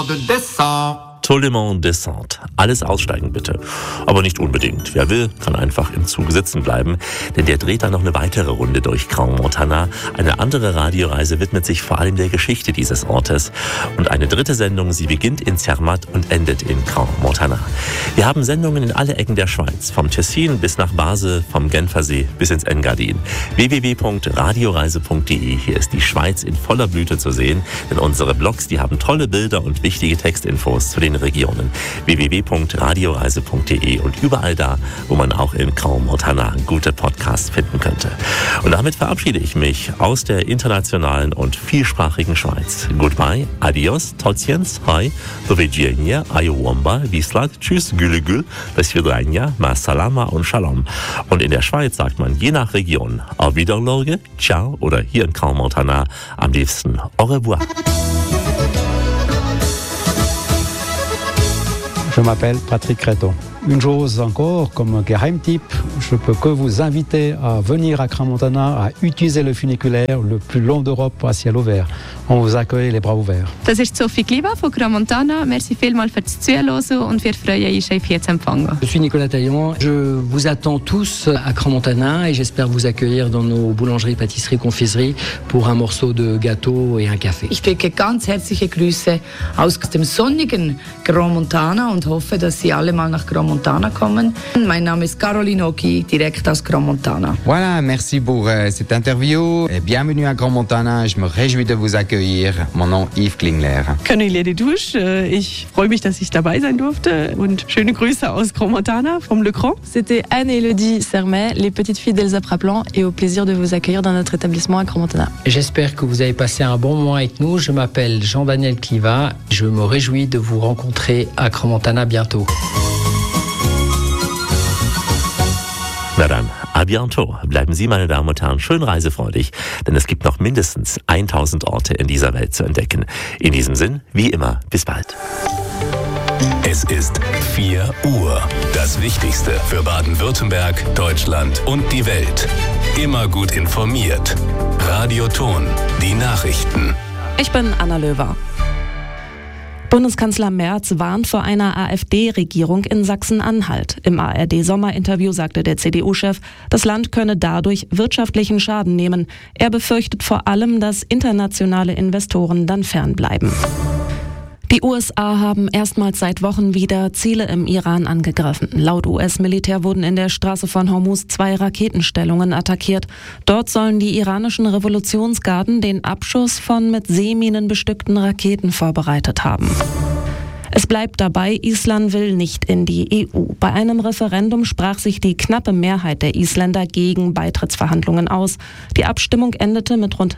Tollement de Descente. Tollement Descente. Alles aussteigen bitte. Aber nicht unbedingt. Wer will, kann einfach im Zug sitzen bleiben, denn der dreht dann noch eine weitere Runde durch Crans-Montana. Eine andere Radioreise widmet sich vor allem der Geschichte dieses Ortes. Und eine dritte Sendung, sie beginnt in Zermatt und endet in Crans-Montana. Wir haben Sendungen in alle Ecken der Schweiz, vom Tessin bis nach Basel, vom Genfersee bis ins Engadin. www.radioreise.de. Hier ist die Schweiz in voller Blüte zu sehen, denn unsere Blogs, die haben tolle Bilder und wichtige Textinfos zu den Regionen. www.radioreise.de und überall da, wo man auch in Crans-Montana gute Podcasts finden könnte. Und damit verabschiede ich mich aus der internationalen und vielsprachigen Schweiz. Goodbye, adios, tociens, hi, do widzenia, ayowamba, wislat, tschüss, gülü, do svidania, ma salama und shalom. Und in der Schweiz sagt man je nach Region auf Wiedersehen, ciao oder hier in Crans-Montana am liebsten au revoir. Je m'appelle Patrick Créton. Une chose encore, comme Geheimtipp, je peux que vous inviter à venir à Crans-Montana, à utiliser le funiculaire le plus long d'Europe à ciel ouvert. On vous accueille les bras ouverts. Das ist Sophie Kliva von Crans-Montana. Merci vielmals fürs Zuhören und wir freuen uns, euch hier zu empfangen. Je suis Nicolas Taillant. Je vous attends tous à Crans-Montana et j'espère vous accueillir dans nos boulangeries, pâtisseries, confiseries pour un morceau de gâteau et un café. Ich schicke ganz herzliche Grüße aus dem sonnigen Crans-Montana und hoffe, dass Sie alle mal nach Crans-Montana kommen. Mein Name ist Caroline Oki, direkt aus Crans-Montana. Voilà, merci pour cette interview. Bienvenue à Crans-Montana. Je me réjouis de vous accueillir. Mon nom est Yves Klingler. Cornelia de Douche. Ich freue mich, dass ich dabei sein durfte. Und schöne Grüße aus Crans-Montana, vom Le Cran. C'était Anne-Élodie Sermet, les petites filles d'Elsa Praplan, et au plaisir de vous accueillir dans notre établissement à Crans-Montana. J'espère que vous avez passé un bon moment avec nous. Je m'appelle Jean-Daniel Kliva. Je me réjouis de vous rencontrer à Crans-Montana bientôt. Na dann, à bientôt. Bleiben Sie, meine Damen und Herren, schön reisefreudig, denn es gibt noch mindestens 1000 Orte in dieser Welt zu entdecken. In diesem Sinn, wie immer, bis bald. Es ist 4 Uhr. Das Wichtigste für Baden-Württemberg, Deutschland und die Welt. Immer gut informiert. Radio Ton, die Nachrichten. Ich bin Anna Löwer. Bundeskanzler Merz warnt vor einer AfD-Regierung in Sachsen-Anhalt. Im ARD-Sommerinterview sagte der CDU-Chef, das Land könne dadurch wirtschaftlichen Schaden nehmen. Er befürchtet vor allem, dass internationale Investoren dann fernbleiben. Die USA haben erstmals seit Wochen wieder Ziele im Iran angegriffen. Laut US-Militär wurden in der Straße von Hormuz 2 Raketenstellungen attackiert. Dort sollen die iranischen Revolutionsgarden den Abschuss von mit Seeminen bestückten Raketen vorbereitet haben. Es bleibt dabei, Island will nicht in die EU. Bei einem Referendum sprach sich die knappe Mehrheit der Isländer gegen Beitrittsverhandlungen aus. Die Abstimmung endete mit rund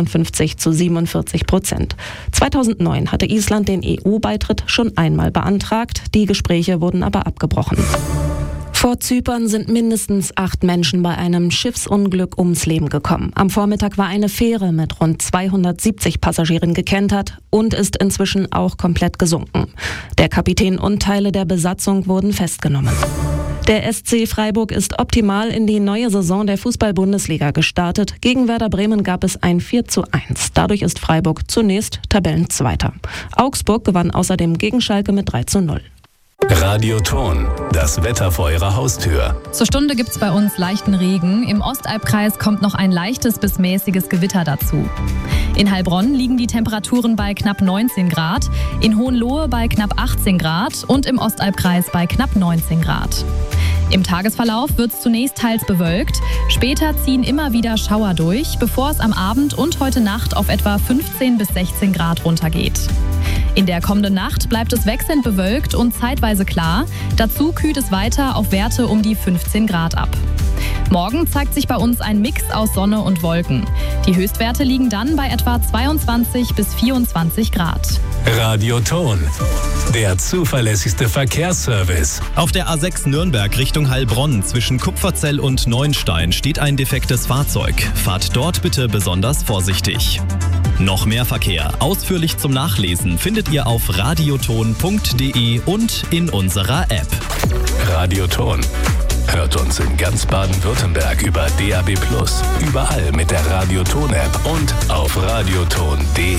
53-47%. 2009 hatte Island den EU-Beitritt schon einmal beantragt. Die Gespräche wurden aber abgebrochen. Vor Zypern sind mindestens 8 Menschen bei einem Schiffsunglück ums Leben gekommen. Am Vormittag war eine Fähre mit rund 270 Passagieren gekentert und ist inzwischen auch komplett gesunken. Der Kapitän und Teile der Besatzung wurden festgenommen. Der SC Freiburg ist optimal in die neue Saison der Fußball-Bundesliga gestartet. Gegen Werder Bremen gab es ein 4:1. Dadurch ist Freiburg zunächst Tabellenzweiter. Augsburg gewann außerdem gegen Schalke mit 3:0. Radio Ton, das Wetter vor Ihrer Haustür. Zur Stunde gibt's bei uns leichten Regen. Im Ostalbkreis kommt noch ein leichtes bis mäßiges Gewitter dazu. In Heilbronn liegen die Temperaturen bei knapp 19 Grad, in Hohenlohe bei knapp 18 Grad und im Ostalbkreis bei knapp 19 Grad. Im Tagesverlauf wird es zunächst teils bewölkt, später ziehen immer wieder Schauer durch, bevor es am Abend und heute Nacht auf etwa 15 bis 16 Grad runtergeht. In der kommenden Nacht bleibt es wechselnd bewölkt und zeitweise klar. Dazu kühlt es weiter auf Werte um die 15 Grad ab. Morgen zeigt sich bei uns ein Mix aus Sonne und Wolken. Die Höchstwerte liegen dann bei etwa 22 bis 24 Grad. Radio Ton, der zuverlässigste Verkehrsservice. Auf der A6 Nürnberg Richtung Heilbronn zwischen Kupferzell und Neuenstein steht ein defektes Fahrzeug. Fahrt dort bitte besonders vorsichtig. Noch mehr Verkehr, ausführlich zum Nachlesen, findet ihr auf radioton.de und in unserer App. Radio Ton. Hört uns in ganz Baden-Württemberg über DAB+, überall mit der Radio Ton App und auf radioton.de.